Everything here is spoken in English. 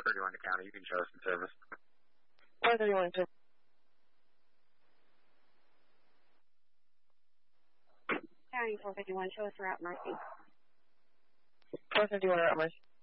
431 to county. You can show us in service. 431 to County 451, show us route Mercy. 451 route Mercy.